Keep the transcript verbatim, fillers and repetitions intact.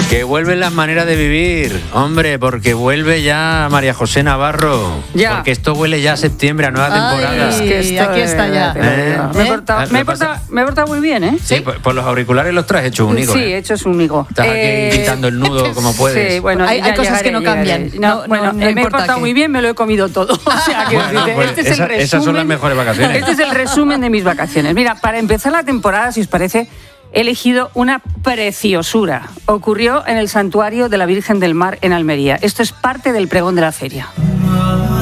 Que vuelven las maneras de vivir, hombre, porque vuelve ya María José Navarro. Ya. Porque esto huele ya a septiembre, a nueva temporada. Ay, es que esto aquí está ya. ¿Eh? Me he portado, ¿Eh? me he Lo pasa- portado- me he portado muy bien, ¿eh? Sí, por, por los auriculares los traes hecho único. Sí, ¿eh? hecho es único. Estás Eh, aquí quitando el nudo como puedes. Sí, bueno, Hay- ya hay cosas llegaré, que no llegaré. cambian. No, No, bueno, no, no eh, me he importa portado qué. muy bien, me lo he comido todo. O sea, que Bueno, decirte, pues este es esa- el resumen. esas son las mejores vacaciones. Este es el resumen de mis vacaciones. Mira, para empezar la temporada, si os parece, he elegido una preciosura. Ocurrió en el Santuario de la Virgen del Mar en Almería. Esto es parte del pregón de la feria.